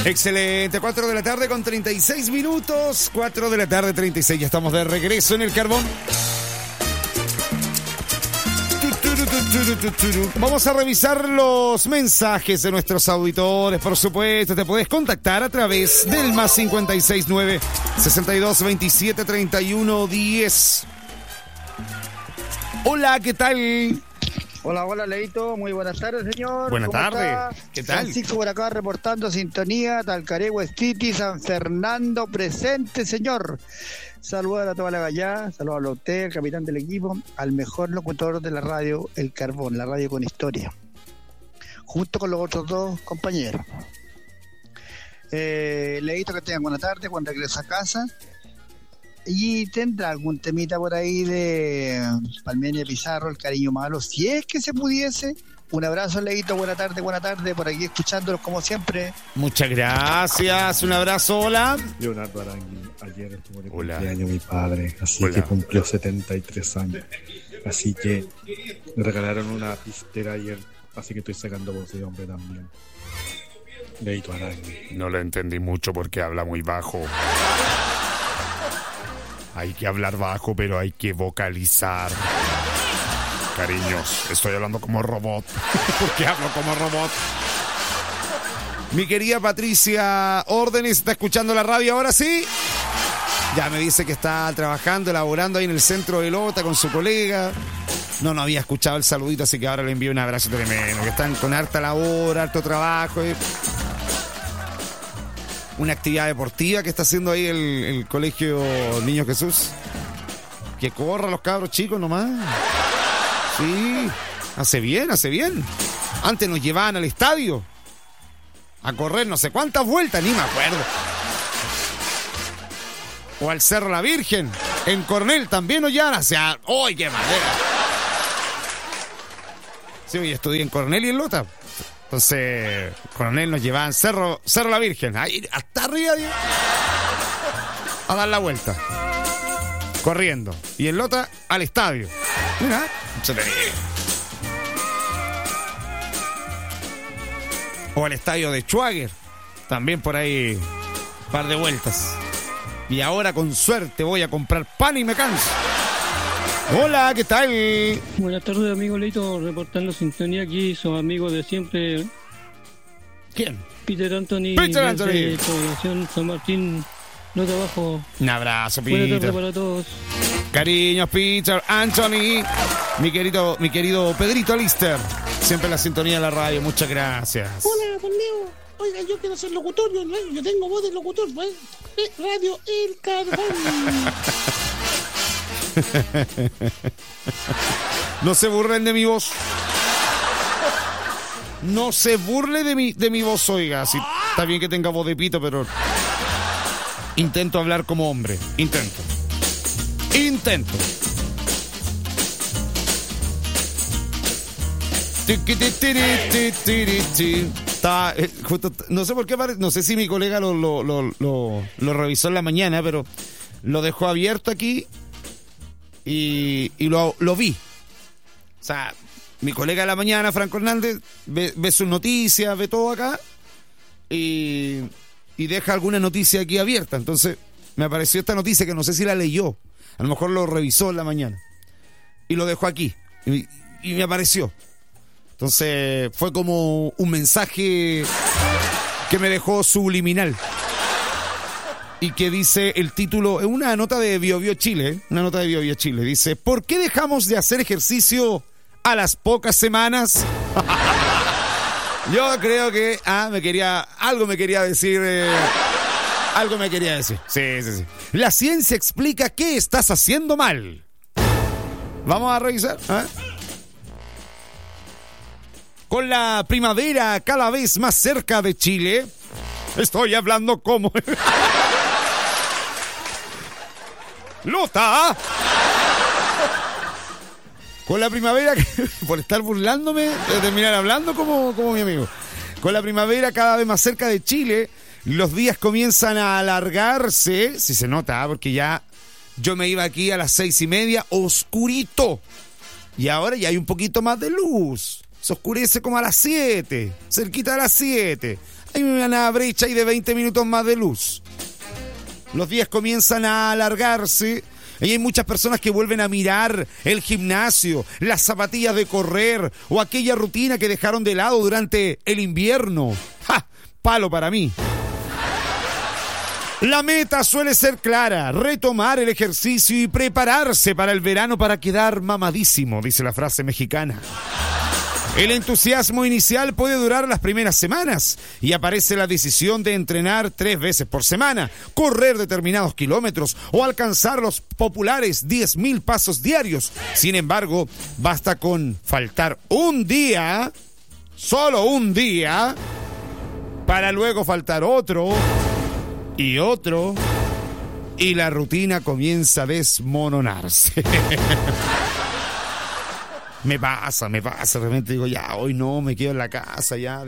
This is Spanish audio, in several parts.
Excelente, 4 de la tarde con 36 minutos, 4 de la tarde 36, ya estamos de regreso en el carbón. Vamos a revisar los mensajes de nuestros auditores, por supuesto. Te puedes contactar a través del más 569 62 27 31 10. Hola, ¿qué tal? Hola, Leito. Muy buenas tardes, señor. Buenas tardes. ¿Qué tal? Francisco por acá reportando sintonía, Talcaregua City, San Fernando, presente, señor. Saludos a toda la gallá, saludos a usted, al capitán del equipo, al mejor locutor de la radio, El Carbón, la radio con historia, junto con los otros dos compañeros. Leito, que tengan buena tarde cuando regrese a casa. ¿Y tendrá algún temita por ahí de Palmenia Pizarro, El Cariño Malo? Si es que se pudiese. Un abrazo, Leito, buena tarde, por aquí escuchándolos como siempre. Muchas gracias, un abrazo, hola. Leonardo Arangui, ayer estuvo de cumpleaños mi padre, así que cumplió 73 años. Así que me regalaron una pistera ayer, así que estoy sacando voz de hombre también. Leito Arangui. No lo entendí mucho porque habla muy bajo. Hay que hablar bajo, pero hay que vocalizar. Cariños, estoy hablando como robot. ¿Por qué hablo como robot? Mi querida Patricia Órdenes está escuchando la radio, ahora sí. Ya me dice que está trabajando, elaborando ahí en el centro de Lota con su colega. No había escuchado el saludito, así que ahora le envío un abrazo tremendo. Que están con harta labor, harto trabajo. Una actividad deportiva que está haciendo ahí el Colegio Niño Jesús. Que corra los cabros chicos nomás. Sí, hace bien. Antes nos llevaban al estadio a correr no sé cuántas vueltas, ni me acuerdo. O al Cerro La Virgen, en Cornell también nos llevan hacia... ¡Uy, qué madera! Sí, yo estudié en Cornell y en Lota. Entonces, Cornell nos llevaban Cerro La Virgen, ahí hasta arriba a dar la vuelta. Corriendo. Y en Lota al estadio. Mira, o al estadio de Schwager. También por ahí un par de vueltas. Y ahora con suerte voy a comprar pan y me canso. Hola, ¿qué tal? Buenas tardes, amigo Leito, reportando sintonía aquí, sus amigos de siempre. ¿Quién? Peter Anthony. Anthony. Población San Martín, no trabajo. Un abrazo, Peter. Buenas tardes para todos. Cariños, Peter Anthony. Mi querido Pedrito Lister. Siempre en la sintonía de la radio, muchas gracias. Hola, don Leo. Oiga, yo quiero ser locutor, yo tengo voz de locutor, ¿eh? Radio El Carbón. No se burlen de mi voz. No se burle de mi voz, oiga. Sí, está bien que tenga voz de pito, pero intento hablar como hombre. Intento. Está, justo, no sé por qué, no sé si mi colega lo revisó en la mañana, pero lo dejó abierto aquí y lo vi. O sea, mi colega de la mañana, Franco Hernández, ve sus noticias, ve todo acá y deja alguna noticia aquí abierta. Entonces me apareció esta noticia que no sé si la leyó, a lo mejor lo revisó en la mañana y lo dejó aquí y me apareció. Entonces fue como un mensaje que me dejó subliminal y que dice el título, es una nota de BioBio Chile, dice: ¿por qué dejamos de hacer ejercicio a las pocas semanas? Yo creo que algo me quería decir. Sí. La ciencia explica qué estás haciendo mal. Vamos a revisar. Con la primavera cada vez más cerca de Chile, estoy hablando como... ¡Lota! Con la primavera, por estar burlándome, de terminar hablando como mi amigo. Con la primavera cada vez más cerca de Chile, los días comienzan a alargarse. Sí se nota, porque ya yo me iba aquí a las 6:30, oscurito. Y ahora ya hay un poquito más de luz. Se oscurece como a las 7, cerquita de las 7. hay una brecha ahí de 20 minutos más de luz. Los días comienzan a alargarse y hay muchas personas que vuelven a mirar el gimnasio, las zapatillas de correr o aquella rutina que dejaron de lado durante el invierno. ¡Ja! Palo para mí. La meta suele ser clara, retomar el ejercicio y prepararse para el verano para quedar mamadísimo, dice la frase mexicana. El entusiasmo inicial puede durar las primeras semanas y aparece la decisión de entrenar 3 veces por semana, correr determinados kilómetros o alcanzar los populares 10,000 pasos diarios. Sin embargo, basta con faltar un día, solo un día, para luego faltar otro y otro, y la rutina comienza a desmoronarse. Me pasa, realmente digo, ya, hoy no, me quedo en la casa, ya.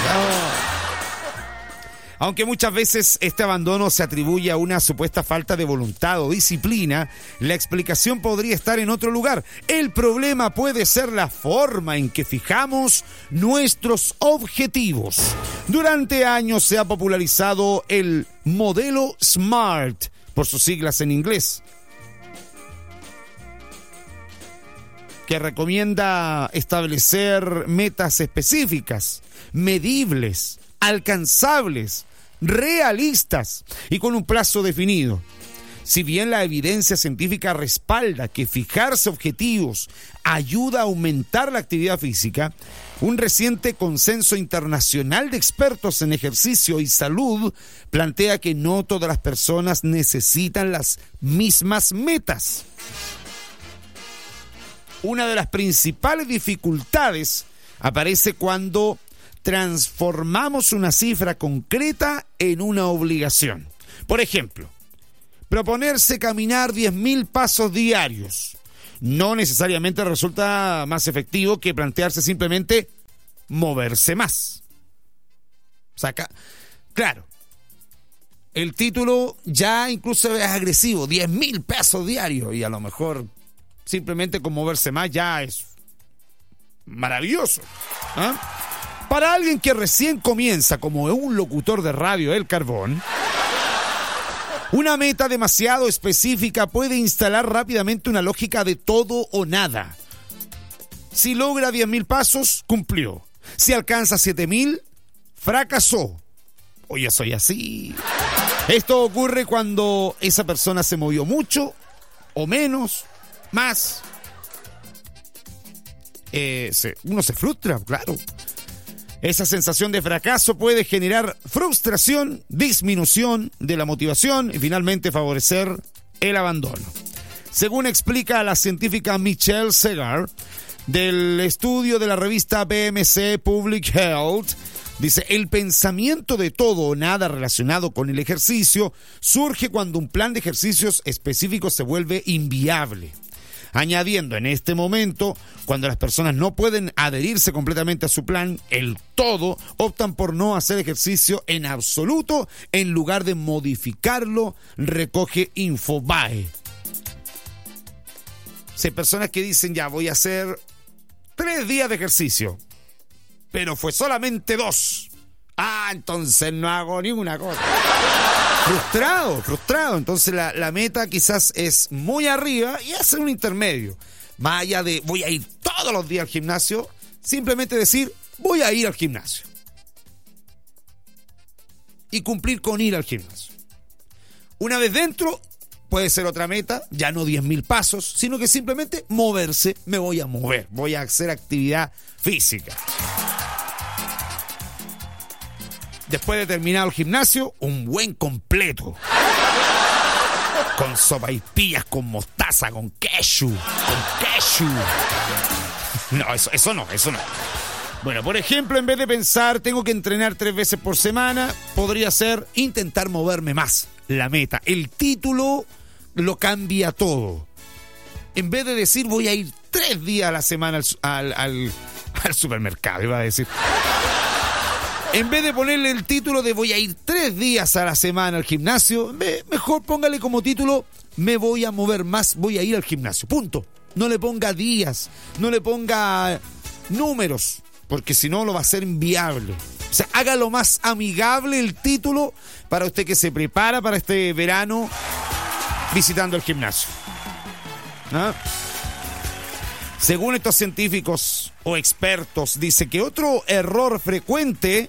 Aunque muchas veces este abandono se atribuye a una supuesta falta de voluntad o disciplina, la explicación podría estar en otro lugar. El problema puede ser la forma en que fijamos nuestros objetivos. Durante años se ha popularizado el modelo SMART, por sus siglas en inglés, que recomienda establecer metas específicas, medibles, alcanzables, realistas y con un plazo definido. Si bien la evidencia científica respalda que fijarse objetivos ayuda a aumentar la actividad física, un reciente consenso internacional de expertos en ejercicio y salud plantea que no todas las personas necesitan las mismas metas. Una de las principales dificultades aparece cuando transformamos una cifra concreta en una obligación. Por ejemplo, proponerse caminar 10,000 pasos diarios no necesariamente resulta más efectivo que plantearse simplemente moverse más. O sea, claro, el título ya incluso es agresivo, 10,000 pesos diarios, y a lo mejor simplemente con moverse más ya es maravilloso. Para alguien que recién comienza como un locutor de radio El Carbón, una meta demasiado específica puede instalar rápidamente una lógica de todo o nada. Si logra 10,000 pasos, cumplió. Si alcanza 7,000, fracasó. Oye, soy así. Esto ocurre cuando esa persona se movió mucho o menos, más. Uno se frustra, claro. Esa sensación de fracaso puede generar frustración, disminución de la motivación y finalmente favorecer el abandono. Según explica la científica Michelle Segar, del estudio de la revista BMC Public Health, dice, el pensamiento de todo o nada relacionado con el ejercicio surge cuando un plan de ejercicios específicos se vuelve inviable. Añadiendo, en este momento, cuando las personas no pueden adherirse completamente a su plan, el todo, optan por no hacer ejercicio en absoluto en lugar de modificarlo, recoge Infobae. Si hay personas que dicen, ya voy a hacer 3 días de ejercicio, pero fue solamente 2. Entonces no hago ninguna cosa. Frustrado. Entonces la meta quizás es muy arriba y hacer un intermedio. Más allá de voy a ir todos los días al gimnasio, simplemente decir voy a ir al gimnasio. Y cumplir con ir al gimnasio. Una vez dentro, puede ser otra meta, ya no 10,000 pasos, sino que simplemente moverse, me voy a mover, voy a hacer actividad física. Después de terminar el gimnasio, un buen completo. Con sopaipillas, con mostaza, con ketchup. No, eso no. Bueno, por ejemplo, en vez de pensar, tengo que entrenar 3 veces por semana, podría ser intentar moverme más. La meta. El título lo cambia todo. En vez de decir, voy a ir 3 días a la semana al supermercado, iba a decir. En vez de ponerle el título de voy a ir 3 días a la semana al gimnasio, mejor póngale como título, me voy a mover más, voy a ir al gimnasio. Punto. No le ponga días, no le ponga números, porque si no lo va a hacer inviable. O sea, haga lo más amigable el título para usted que se prepara para este verano visitando el gimnasio. ¿Ah? Según estos científicos o expertos, dice que otro error frecuente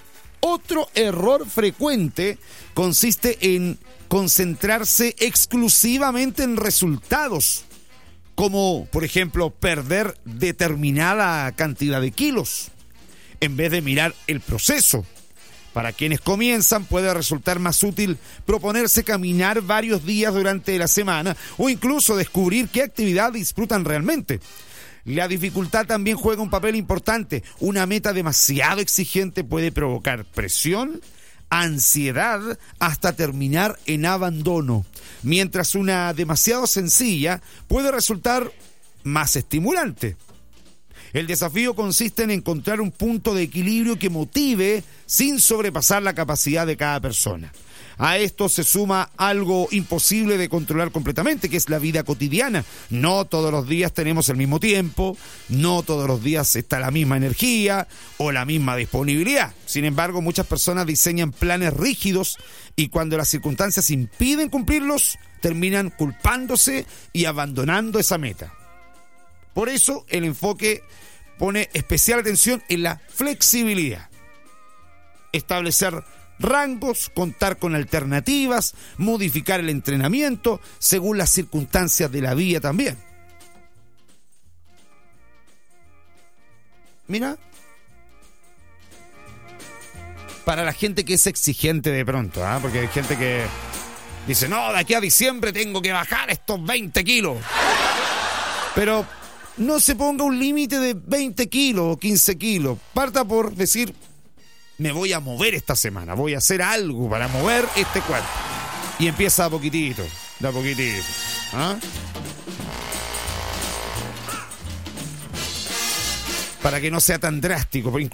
consiste en concentrarse exclusivamente en resultados, como por ejemplo perder determinada cantidad de kilos, en vez de mirar el proceso. Para quienes comienzan puede resultar más útil proponerse caminar varios días durante la semana o incluso descubrir qué actividad disfrutan realmente. La dificultad también juega un papel importante. Una meta demasiado exigente puede provocar presión, ansiedad, hasta terminar en abandono, mientras una demasiado sencilla puede resultar más estimulante. El desafío consiste en encontrar un punto de equilibrio que motive sin sobrepasar la capacidad de cada persona. A esto se suma algo imposible de controlar completamente, que es la vida cotidiana. No todos los días tenemos el mismo tiempo, no todos los días está la misma energía o la misma disponibilidad. Sin embargo, muchas personas diseñan planes rígidos y cuando las circunstancias impiden cumplirlos, terminan culpándose y abandonando esa meta. Por eso, el enfoque pone especial atención en la flexibilidad. Establecer rangos, contar con alternativas, modificar el entrenamiento según las circunstancias de la vida también. Mira, para la gente que es exigente de pronto, porque hay gente que dice, no, de aquí a diciembre tengo que bajar estos 20 kilos. Pero no se ponga un límite de 20 kilos o 15 kilos. Parta por decir, me voy a mover esta semana, voy a hacer algo para mover este cuerpo. Y empieza de a poquitito. Para que no sea tan drástico.